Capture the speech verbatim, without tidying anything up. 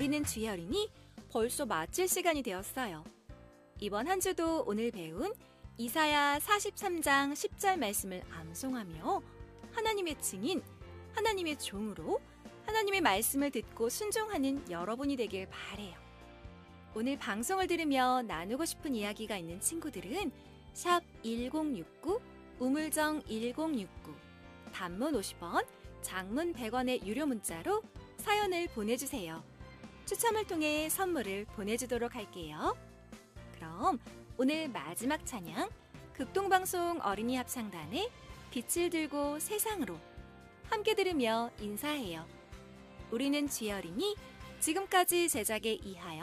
우리는 쥐어리니 벌써 마칠 시간이 되었어요. 이번 한 주도 오늘 배운 이사야 사십삼 장 십 절 말씀을 암송하며 하나님의 증인, 하나님의 종으로 하나님의 말씀을 듣고 순종하는 여러분이 되길 바라요. 오늘 방송을 들으며 나누고 싶은 이야기가 있는 친구들은 샵 일공육구, 우물정 일공육구, 단문 오십 원, 장문 백 원의 유료 문자로 사연을 보내주세요. 추첨을 통해 선물을 보내주도록 할게요. 그럼 오늘 마지막 찬양, 극동방송 어린이 합창단의 빛을 들고 세상으로 함께 들으며 인사해요. 우리는 쥐어리니 지금까지 제작의 이하영,